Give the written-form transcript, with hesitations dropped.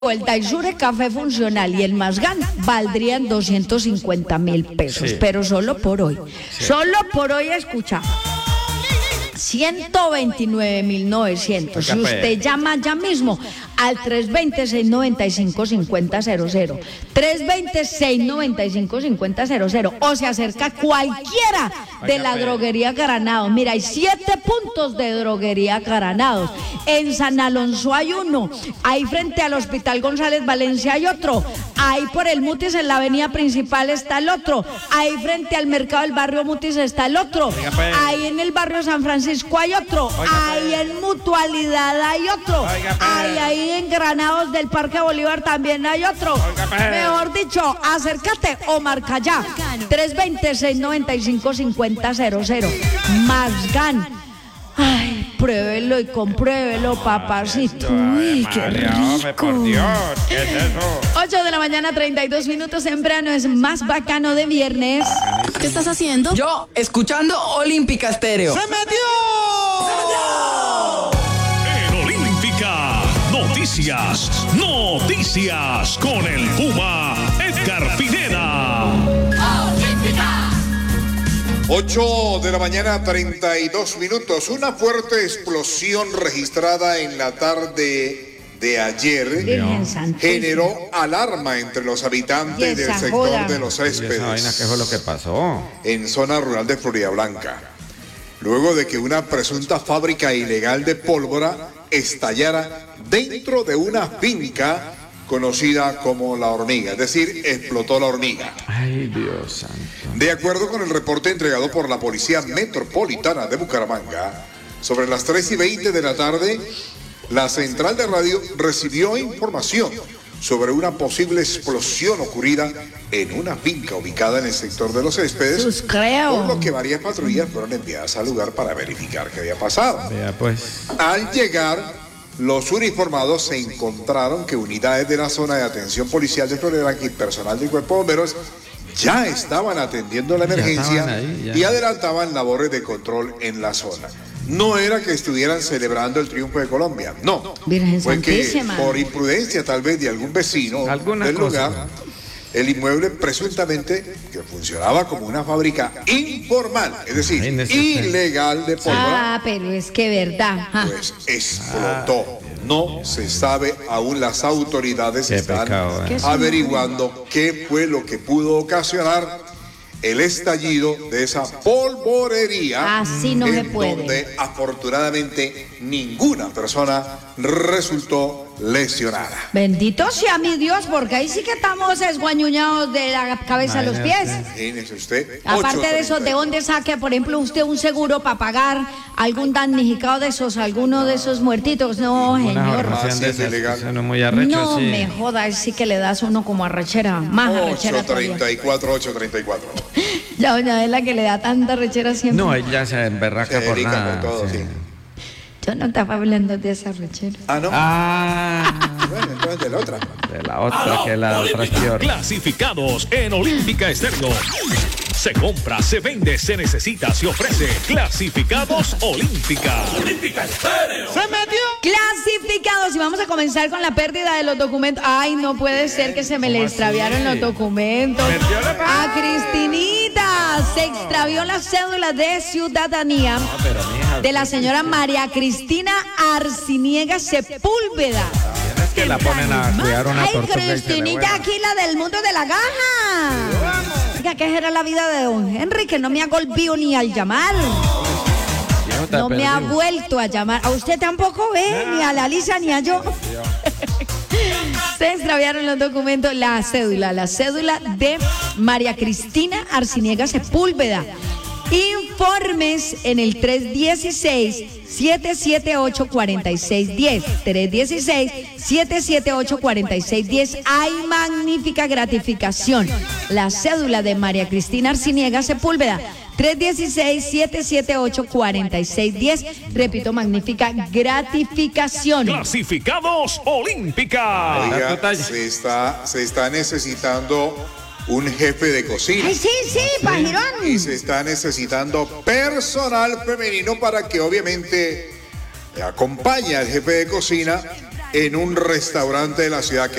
El Daisure Café funcional y el Masgan valdrían 250.000 pesos, sí. Pero solo por hoy. Sí. Solo por hoy, escucha. 129.900. Si usted llama ya mismo al 320-695-5000, 320-695-5000, o se acerca a cualquiera de la droguería Granados. Mira, hay 7 puntos de droguería Granados. En San Alonso hay uno, ahí frente al Hospital González Valencia hay otro, ahí por el Mutis en la avenida principal está el otro, ahí frente al mercado del barrio Mutis está el otro, ahí en el barrio San Francisco hay otro, ahí en Mutualidad hay otro, ahí en Granados del Parque Bolívar también hay otro. Mejor dicho, acércate o marca ya 320-695-5000. Masgan. Ay, pruébelo y compruébelo, papacito. Uy, qué rico. Por Dios, ¿qué es eso? 8 de la mañana, 32 minutos temprano, es más bacano de viernes. ¿Qué estás haciendo? Yo, escuchando Olímpica Estéreo. ¡Se metió! En Olímpica, noticias con el Puma Edgar Pineda. 8 de la mañana, 32 minutos. Una fuerte explosión registrada en la tarde de ayer generó alarma entre los habitantes del sector de Los Céspedes. ¿Esa vaina qué fue lo que pasó? En zona rural de Floridablanca. Luego de que una presunta fábrica ilegal de pólvora estallara dentro de una finca conocida como La Hormiga, es decir, explotó La Hormiga. Ay, Dios santo. De acuerdo con el reporte entregado por la Policía Metropolitana de Bucaramanga, sobre las 3:20 de la tarde, la central de radio recibió información sobre una posible explosión ocurrida en una finca ubicada en el sector de Los Céspedes, por lo que varias patrullas fueron enviadas al lugar para verificar qué había pasado. Vea pues. Al llegar, los uniformados se encontraron que unidades de la zona de atención policial de Floridablanca y personal del Cuerpo de Bomberos ya estaban atendiendo la emergencia y adelantaban labores de control en la zona. No era que estuvieran celebrando el triunfo de Colombia, no. Fue que por imprudencia tal vez de algún vecino del lugar, el inmueble presuntamente que funcionaba como una fábrica informal, es decir, ilegal de pólvora. Ah, pero es que verdad. Pues explotó. No se sabe aún, las autoridades están averiguando qué fue lo que pudo ocasionar el estallido de esa polvorería. Así no se puede. Donde afortunadamente ninguna persona resultó lesionada. Bendito sea mi Dios, porque ahí sí que estamos esguañuñados de la cabeza a los pies. Imagínese usted. Aparte de eso, ¿de dónde saque, por ejemplo, usted un seguro para pagar algún damnificado de esos, alguno de esos muertitos? No, señor. No, muy arrecho, no sí. me joda, ahí sí que le das uno como arrechera, más arrechera. 834. Ya doña Adela, que le da tanta arrechera siempre. No, ella se emberraca por nada. Todo, sí. Yo no estaba hablando de esa arrechera. Ah, ¿no? Bueno, entonces de la otra. De la otra, que la otra es peor. Clasificados en Olímpica Estéreo. Se compra, se vende, se necesita, se ofrece. Clasificados Olímpica. Olímpica Estéreo. ¡Se metió! Clasificados, y vamos a comenzar con la pérdida de los documentos. Ay, no puede ser que se me le extraviaron los documentos. A Cristinita se extravió la cédula de ciudadanía de la señora María Cristina Arciniega Sepúlveda. Es que la ponen a cuidar una tortuga. Ay, Cristinita, aquí la del mundo de la gaja. Oiga, ¿qué era la vida de don Henry? Que no me ha golpeado ni al llamar. No me ha vuelto a llamar. A usted tampoco ve, ni a la Lisa ni a yo. Se extraviaron los documentos, la cédula de María Cristina Arciniega Sepúlveda. Informes en el 316-778-4610. 316-778-4610. Hay magnífica gratificación. La cédula de María Cristina Arciniega Sepúlveda. 316-778-4610. Repito, magnífica gratificación. Clasificados Olímpica. Oiga, se está necesitando un jefe de cocina. Ay, sí, Pajirón. Y se está necesitando personal femenino para que obviamente acompañe al jefe de cocina en un restaurante de la ciudad.